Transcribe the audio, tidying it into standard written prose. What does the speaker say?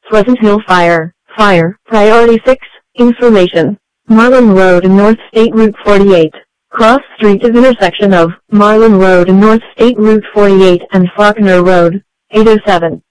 Pleasant Hill Fire. Priority 6. Information. Marlin Road and North State Route 48. Cross Street is intersection of Marlin Road and North State Route 48 and Faulkner Road. 807.